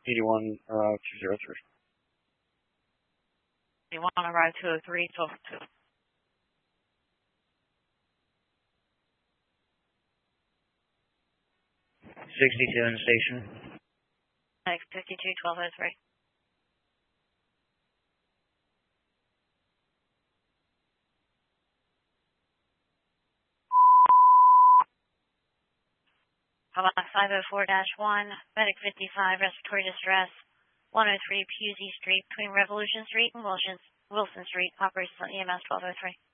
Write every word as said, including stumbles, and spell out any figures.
eighty-one, uh, two zero three. eighty-one, arrive two oh three, twelve two. sixty-two in station. Next, fifty-two, twelve oh three. Hawk five oh four dash one, Medic fifty-five, respiratory distress, one oh three Pusey Street, between Revolution Street and Wilson, Wilson Street, operations on E M S twelve oh three.